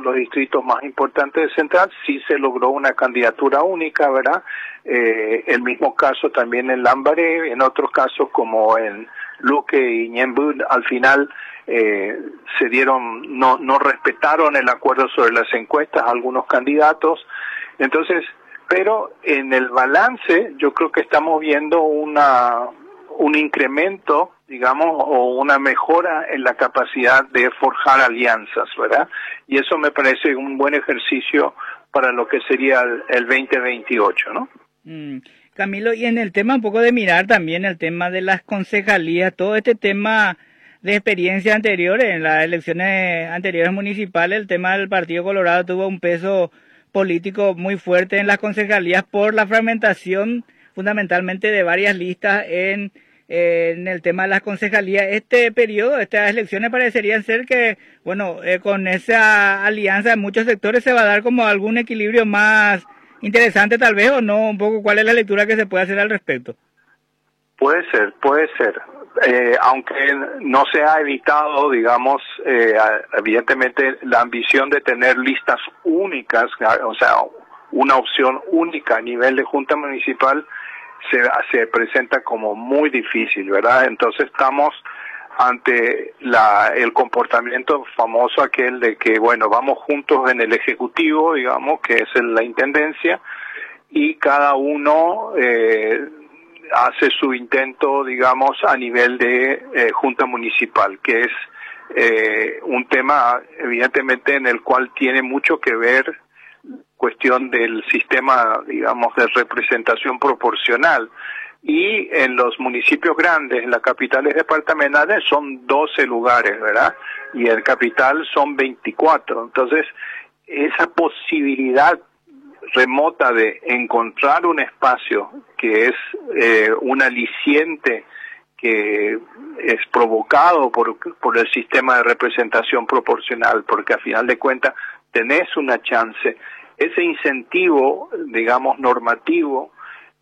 de los distritos más importantes de Central, sí se logró una candidatura única, ¿verdad? El mismo caso también en Lambaré, en otros casos como en Luque y Ñemby, al final se dieron, no respetaron el acuerdo sobre las encuestas algunos candidatos. Entonces, pero en el balance yo creo que estamos viendo un incremento, digamos, o una mejora en la capacidad de forjar alianzas, ¿verdad? Y eso me parece un buen ejercicio para lo que sería el 2028, ¿no? Camilo, y en el tema un poco de mirar también el tema de las concejalías, todo este tema de experiencias anteriores, en las elecciones anteriores municipales, el tema del Partido Colorado tuvo un peso político muy fuerte en las concejalías por la fragmentación fundamentalmente de varias listas en el tema de las concejalías. Este periodo, estas elecciones parecerían ser que, bueno, con esa alianza en muchos sectores se va a dar como algún equilibrio más interesante tal vez, o no, un poco cuál es la lectura que se puede hacer al respecto. Puede ser. Aunque no se ha evitado, digamos, evidentemente la ambición de tener listas únicas, o sea, una opción única a nivel de Junta Municipal se presenta como muy difícil, ¿verdad? Entonces estamos ante el comportamiento famoso aquel de que, bueno, vamos juntos en el Ejecutivo, digamos, que es la Intendencia, y cada uno hace su intento, digamos, a nivel de Junta Municipal, que es un tema, evidentemente, en el cual tiene mucho que ver cuestión del sistema, digamos, de representación proporcional. Y en los municipios grandes, en las capitales departamentales, son 12 lugares, ¿verdad? Y en capital son 24. Entonces, esa posibilidad remota de encontrar un espacio que es un aliciente que es provocado por el sistema de representación proporcional, porque a final de cuentas tenés una chance. Ese incentivo, digamos, normativo,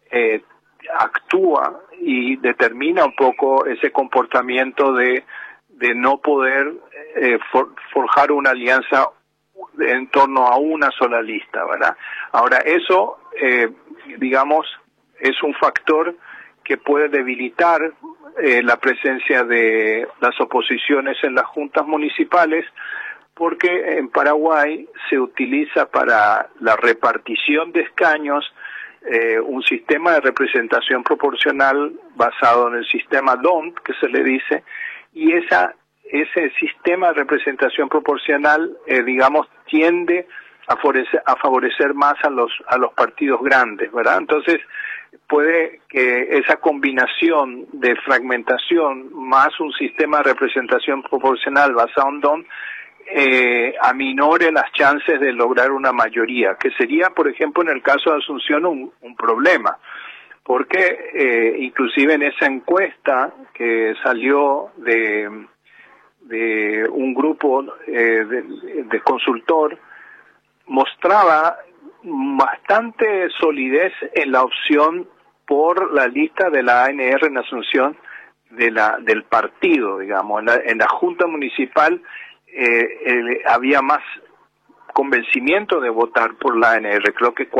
actúa y determina un poco ese comportamiento de no poder forjar una alianza en torno a una sola lista, ¿verdad? Ahora, eso, digamos, es un factor que puede debilitar la presencia de las oposiciones en las juntas municipales, porque en Paraguay se utiliza para la repartición de escaños un sistema de representación proporcional basado en el sistema DONT, que se le dice, y ese sistema de representación proporcional, digamos, tiende a favorecer más a los partidos grandes, ¿verdad? Entonces, puede que esa combinación de fragmentación más un sistema de representación proporcional basado en DONT aminore las chances de lograr una mayoría, que sería, por ejemplo, en el caso de Asunción un problema, porque inclusive en esa encuesta que salió de un grupo de consultor, mostraba bastante solidez en la opción por la lista de la ANR en Asunción del partido, digamos. En la Junta Municipal había más convencimiento de votar por la ANR, creo que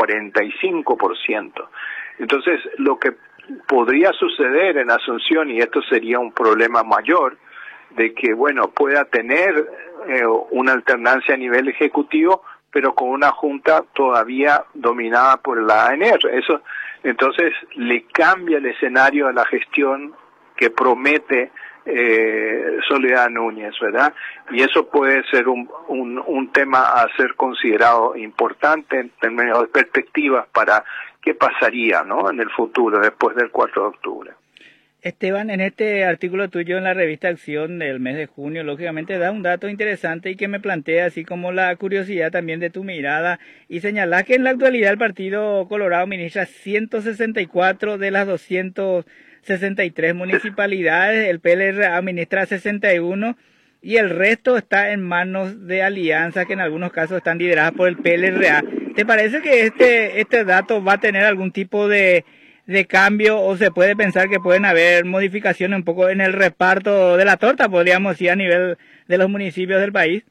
45%. Entonces, lo que podría suceder en Asunción, y esto sería un problema mayor, de que, bueno, pueda tener una alternancia a nivel ejecutivo, pero con una junta todavía dominada por la ANR. Eso, entonces, le cambia el escenario de la gestión que promete Soledad Núñez, ¿verdad? Y eso puede ser un tema a ser considerado importante en términos de perspectivas para qué pasaría, ¿no?, en el futuro, después del 4 de octubre. Esteban, en este artículo tuyo en la revista Acción del mes de junio, lógicamente da un dato interesante y que me plantea así como la curiosidad también de tu mirada, y señalás que en la actualidad el Partido Colorado administra 164 de las 263 municipalidades, el PLR administra 61 y el resto está en manos de alianzas que en algunos casos están lideradas por el PLRA. ¿Te parece que este dato va a tener algún tipo de cambio, o se puede pensar que pueden haber modificaciones un poco en el reparto de la torta, podríamos decir, a nivel de los municipios del país?